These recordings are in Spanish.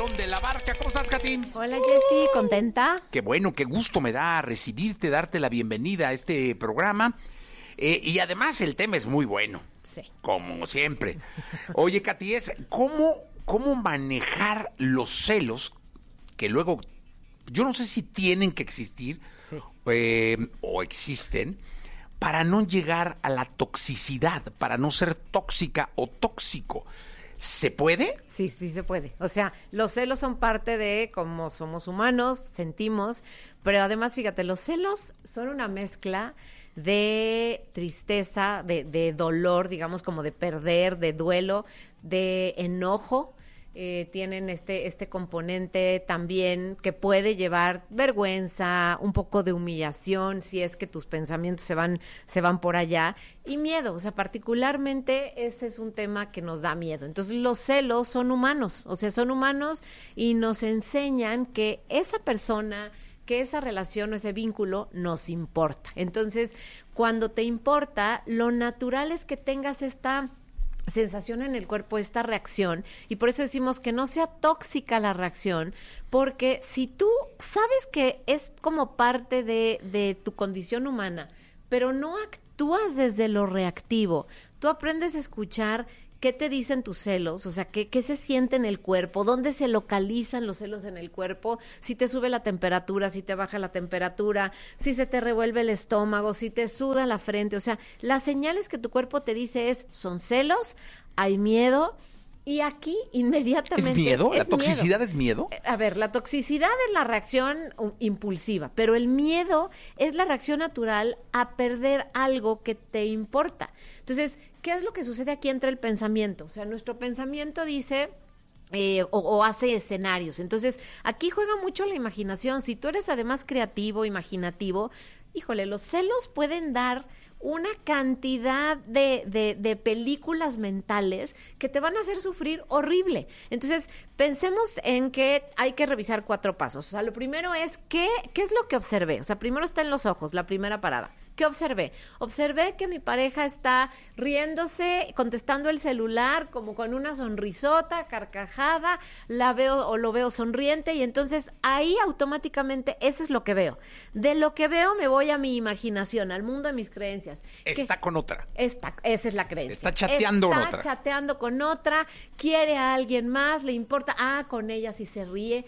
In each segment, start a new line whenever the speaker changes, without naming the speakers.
Calderón de la Barca. ¿Cómo estás, Katín?
Hola, Jessy, ¿contenta?
Qué bueno, qué gusto me da recibirte, darte la bienvenida a este programa. Y además el tema es muy bueno.
Sí.
Como siempre. Oye, Katy, ¿cómo manejar los celos que luego, yo no sé si tienen que existir,
Sí.
O existen, para no llegar a la toxicidad, para no ser tóxica o tóxico? ¿Se puede?
Sí, sí se puede. O sea, los celos son parte de cómo somos humanos, sentimos, pero además, fíjate, los celos son una mezcla de tristeza, de dolor, digamos, como de perder, de duelo, de enojo. Tienen este componente también que puede llevar vergüenza, un poco de humillación, si es que tus pensamientos se van por allá, y miedo. O sea, particularmente ese es un tema que nos da miedo. Entonces los celos son humanos, o sea, son humanos y nos enseñan que esa persona, que esa relación o ese vínculo nos importa. Entonces, cuando te importa, lo natural es que tengas esta sensación en el cuerpo, esta reacción, y por eso decimos que no sea tóxica la reacción, porque si tú sabes que es como parte de tu condición humana, pero no actúas desde lo reactivo, tú aprendes a escuchar qué te dicen tus celos, o sea, qué se siente en el cuerpo, dónde se localizan los celos en el cuerpo, si te sube la temperatura, si te baja la temperatura, si se te revuelve el estómago, si te suda la frente, o sea, las señales que tu cuerpo te dice son celos, hay miedo. Y aquí inmediatamente...
¿Es miedo? ¿La toxicidad
miedo.
es miedo?
A ver, la toxicidad es la reacción impulsiva, pero el miedo es la reacción natural a perder algo que te importa. Entonces, ¿qué es lo que sucede aquí entre el pensamiento? O sea, nuestro pensamiento dice... o hace escenarios. Entonces, aquí juega mucho la imaginación. Si tú eres además creativo, imaginativo, híjole, los celos pueden dar una cantidad de películas mentales que te van a hacer sufrir horrible. Entonces, pensemos en que hay que revisar 4 pasos. O sea, lo primero es, ¿qué es lo que observé? O sea, primero está en los ojos, la primera parada. ¿Qué observé? Observé que mi pareja está riéndose, contestando el celular como con una sonrisota, carcajada, la veo o lo veo sonriente, y entonces ahí automáticamente eso es lo que veo. De lo que veo me voy a mi imaginación, al mundo de mis creencias.
Está con otra.
Esa es la creencia.
Está chateando con otra.
Está chateando con otra, quiere a alguien más, le importa, con ella sí se ríe,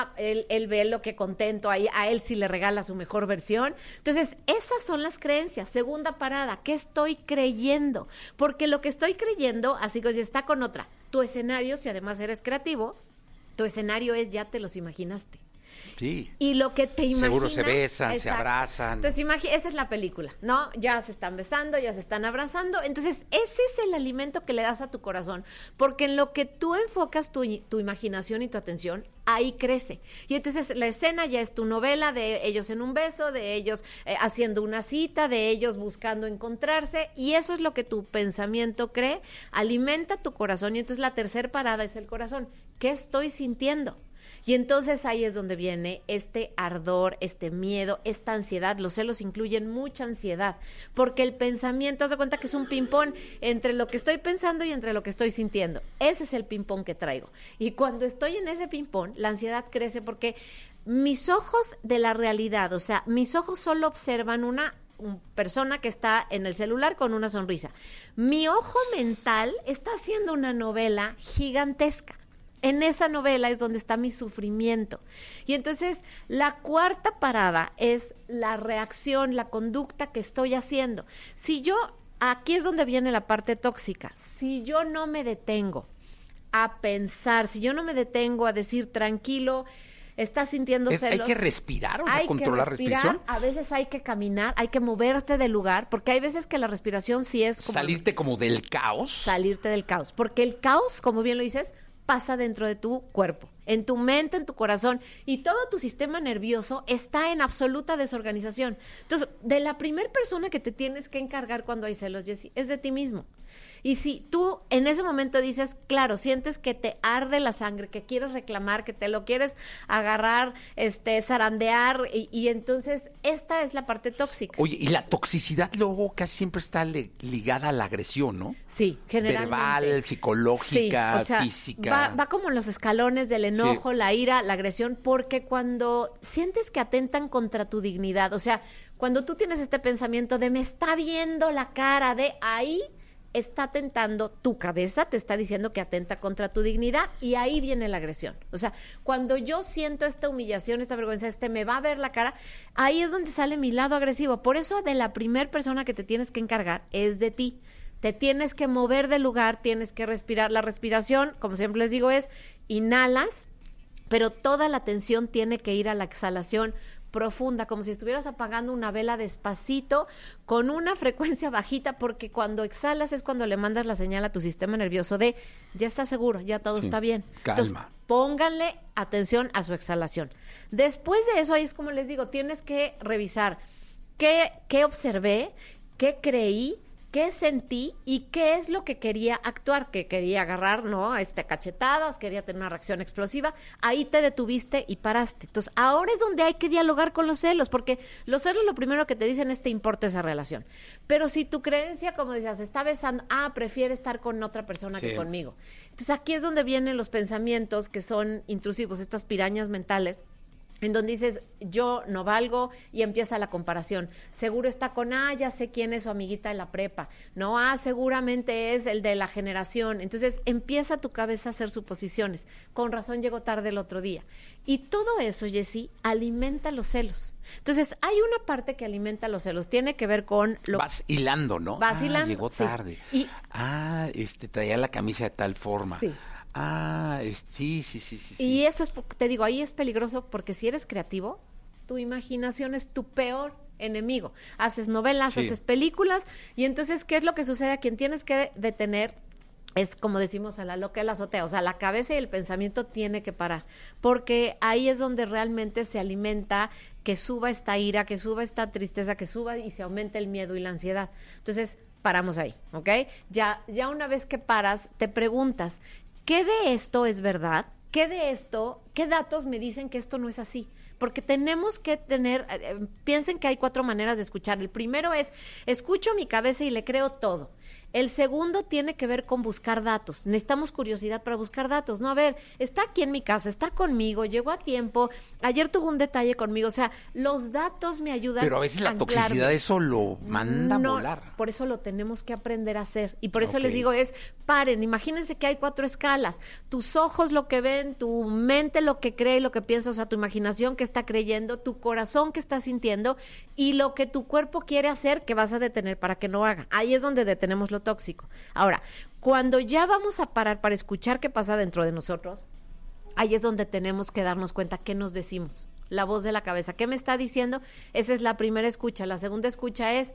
él ve lo que contento, a él sí le regala su mejor versión. Entonces, esas son las creencias. Segunda parada, ¿qué estoy creyendo? Porque lo que estoy creyendo, así que está con otra. Tu escenario, si además eres creativo, tu escenario es ya te los imaginaste.
Sí.
Y lo que te imaginas...
Seguro se besan,
exacto,
se abrazan.
Entonces, esa es la película, ¿no? Ya se están besando, ya se están abrazando. Entonces, ese es el alimento que le das a tu corazón. Porque en lo que tú enfocas tu imaginación y tu atención, ahí crece. Y entonces la escena ya es tu novela de ellos en un beso, de ellos haciendo una cita, de ellos buscando encontrarse. Y eso es lo que tu pensamiento cree, alimenta tu corazón. Y entonces la tercera parada es el corazón. ¿Qué estoy sintiendo? Y entonces ahí es donde viene este ardor, este miedo, esta ansiedad. Los celos incluyen mucha ansiedad, porque el pensamiento, haz de cuenta que es un ping-pong entre lo que estoy pensando y entre lo que estoy sintiendo. Ese es el ping-pong que traigo. Y cuando estoy en ese ping-pong, la ansiedad crece porque mis ojos de la realidad, o sea, mis ojos solo observan una persona que está en el celular con una sonrisa. Mi ojo mental está haciendo una novela gigantesca. En esa novela es donde está mi sufrimiento. Y entonces la cuarta parada es la reacción, la conducta que estoy haciendo. Aquí es donde viene la parte tóxica. Si yo no me detengo a pensar, si yo no me detengo a decir tranquilo, estás sintiendo celos.
Hay que respirar, o sea, controlar la respiración.
A veces hay que caminar, hay que moverte del lugar, porque hay veces que la respiración sí es como...
Salirte como del caos.
Salirte del caos, porque el caos, como bien lo dices, pasa dentro de tu cuerpo, en tu mente, en tu corazón, y todo tu sistema nervioso está en absoluta desorganización. Entonces, de la primera persona que te tienes que encargar cuando hay celos, Jessy, es de ti mismo. Y si tú en ese momento dices, claro, sientes que te arde la sangre, que quieres reclamar, que te lo quieres agarrar, zarandear, y entonces esta es la parte tóxica.
Oye, y la toxicidad luego casi siempre está ligada a la agresión, ¿no?
Sí, generalmente.
Verbal, psicológica,
sí, o sea,
física.
Va como los escalones del enojo. enojo, la ira, la agresión, porque cuando sientes que atentan contra tu dignidad, o sea, cuando tú tienes este pensamiento de me está viendo la cara, de ahí está atentando, tu cabeza te está diciendo que atenta contra tu dignidad y ahí viene la agresión. O sea, cuando yo siento esta humillación, esta vergüenza, me va a ver la cara, ahí es donde sale mi lado agresivo. Por eso de la primer persona que te tienes que encargar es de ti. Te tienes que mover del lugar, tienes que respirar. La respiración, como siempre les digo, es inhalas, pero toda la atención tiene que ir a la exhalación profunda, como si estuvieras apagando una vela despacito, con una frecuencia bajita, porque cuando exhalas es cuando le mandas la señal a tu sistema nervioso de ya está seguro, ya todo está bien.
Calma.
Entonces, pónganle atención a su exhalación. Después de eso, ahí es como les digo, tienes que revisar qué observé, qué creí, qué sentí y qué es lo que quería actuar, que quería agarrar, ¿no? Cachetadas, quería tener una reacción explosiva. Ahí te detuviste y paraste. Entonces, ahora es donde hay que dialogar con los celos, porque los celos lo primero que te dicen es te importa esa relación. Pero si tu creencia, como decías, está besando, prefiere estar con otra persona que conmigo. Entonces, aquí es donde vienen los pensamientos que son intrusivos, estas pirañas mentales, en donde dices, yo no valgo, y empieza la comparación. Seguro está con, ya sé quién es su amiguita de la prepa. No, seguramente es el de la generación. Entonces, empieza tu cabeza a hacer suposiciones. Con razón llegó tarde el otro día. Y todo eso, Jessy, alimenta los celos. Entonces, hay una parte que alimenta los celos. Tiene que ver con lo...
Vas hilando, ¿no?
Vas hilando.
Llegó tarde.
Sí.
Traía la camisa de tal forma.
Sí.
Sí.
Y eso es, te digo, ahí es peligroso porque si eres creativo, tu imaginación es tu peor enemigo. Haces novelas, haces películas, y entonces, ¿qué es lo que sucede? A quien tienes que detener es, como decimos, a la loca de la azotea. O sea, la cabeza y el pensamiento tiene que parar, porque ahí es donde realmente se alimenta que suba esta ira, que suba esta tristeza, que suba y se aumenta el miedo y la ansiedad. Entonces, paramos ahí, ¿ok? Ya una vez que paras, te preguntas, ¿qué de esto es verdad? ¿Qué de esto, qué datos me dicen que esto no es así? Porque tenemos que tener, piensen que hay 4 maneras de escuchar. El primero es, escucho mi cabeza y le creo todo. El segundo tiene que ver con buscar datos. Necesitamos curiosidad para buscar datos. No, a ver, está aquí en mi casa, está conmigo, llegó a tiempo, ayer tuvo un detalle conmigo. O sea, los datos me ayudan.
Pero a veces la toxicidad eso lo manda a volar.
Por eso lo tenemos que aprender a hacer. Y por eso les digo, paren, imagínense que hay 4 escalas. Tus ojos lo que ven, tu mente lo que cree y lo que piensa, o sea, tu imaginación que está creyendo, tu corazón que está sintiendo y lo que tu cuerpo quiere hacer que vas a detener para que no haga. Ahí es donde detenemos lo tóxico. Ahora, cuando ya vamos a parar para escuchar qué pasa dentro de nosotros, ahí es donde tenemos que darnos cuenta qué nos decimos. La voz de la cabeza, ¿qué me está diciendo? Esa es la primera escucha. La segunda escucha es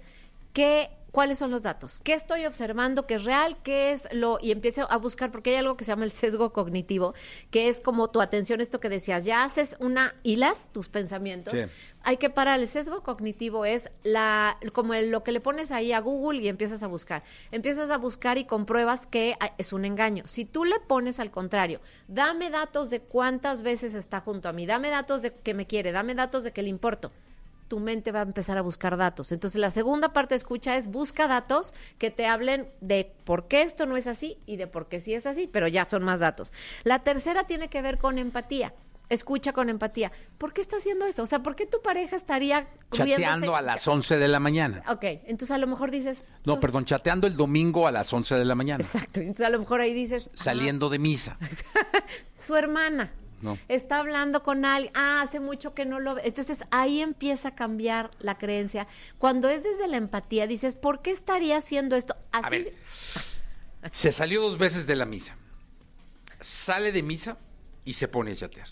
¿cuáles son los datos? ¿Qué estoy observando? ¿Qué es real? ¿Qué es y empiezo a buscar, porque hay algo que se llama el sesgo cognitivo, que es como tu atención, esto que decías, ya haces hilas tus pensamientos. Sí. Hay que parar. El sesgo cognitivo es como lo que le pones ahí a Google y empiezas a buscar. Empiezas a buscar y compruebas que es un engaño. Si tú le pones al contrario, dame datos de cuántas veces está junto a mí, dame datos de que me quiere, dame datos de que le importo, tu mente va a empezar a buscar datos. Entonces, la segunda parte de escucha es busca datos que te hablen de por qué esto no es así y de por qué sí es así, pero ya son más datos. La tercera tiene que ver con empatía. Escucha con empatía. ¿Por qué está haciendo eso? O sea, ¿por qué tu pareja estaría
chateando a las 11 de la mañana?
Ok, entonces a lo mejor dices...
No, perdón, chateando el domingo a las 11 de la mañana.
Exacto, entonces a lo mejor ahí dices...
Saliendo de misa.
Su hermana.
No.
Está hablando con alguien, hace mucho que no lo ve. Entonces ahí empieza a cambiar la creencia. Cuando es desde la empatía, dices, ¿por qué estaría haciendo esto? Así.
A ver, se salió 2 veces de la misa. Sale de misa y se pone a chatear.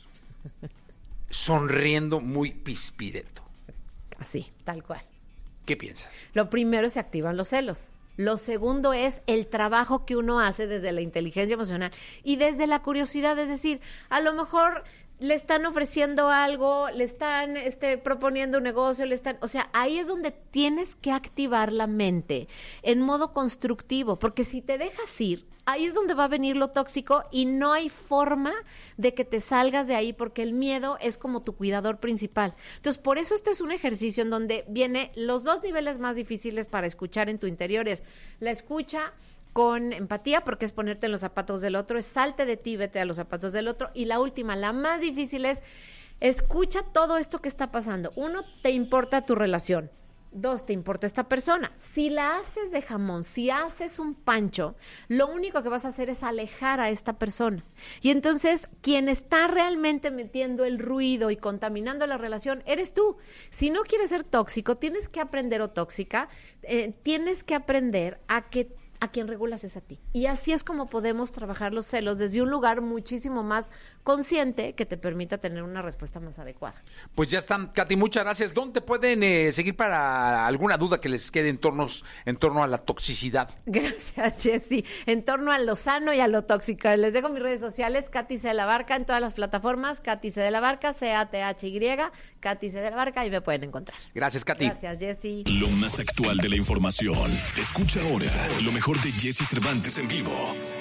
Sonriendo muy pispireto.
Así, tal cual.
¿Qué piensas?
Lo primero, se activan los celos. Lo segundo es el trabajo que uno hace desde la inteligencia emocional y desde la curiosidad, es decir, a lo mejor le están ofreciendo algo, le están proponiendo un negocio, o sea, ahí es donde tienes que activar la mente en modo constructivo, porque si te dejas ir, ahí es donde va a venir lo tóxico y no hay forma de que te salgas de ahí, porque el miedo es como tu cuidador principal. Entonces, por eso este es un ejercicio en donde viene los 2 niveles más difíciles para escuchar en tu interior, es la escucha con empatía, porque es ponerte en los zapatos del otro, es salte de ti, vete a los zapatos del otro. Y la última, la más difícil es, escucha todo esto que está pasando. 1, te importa tu relación. 2, te importa esta persona. Si la haces de jamón, si haces un pancho, lo único que vas a hacer es alejar a esta persona. Y entonces, quien está realmente metiendo el ruido y contaminando la relación, eres tú. Si no quieres ser tóxico, tienes que aprender, o tóxica, tienes que aprender a quien regulas es a ti. Y así es como podemos trabajar los celos desde un lugar muchísimo más consciente que te permita tener una respuesta más adecuada.
Pues ya están, Katy, muchas gracias. ¿Dónde pueden seguir para alguna duda que les quede en torno a la toxicidad?
Gracias, Jessy. En torno a lo sano y a lo tóxico. Les dejo mis redes sociales, Katy C. de la Barca, en todas las plataformas, Katy C. de la Barca, CATHY, Katy C. de la Barca, y me pueden encontrar.
Gracias, Katy.
Gracias, Jessy.
Lo más actual de la información. Escucha ahora lo mejor de Jessy Cervantes en vivo.